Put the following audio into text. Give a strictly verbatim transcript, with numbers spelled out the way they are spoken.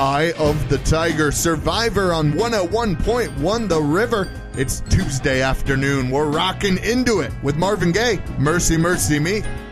Eye of the Tiger, Survivor on one oh one point one The River. It's Tuesday afternoon. We're rocking into it with Marvin Gaye, Mercy, Mercy Me.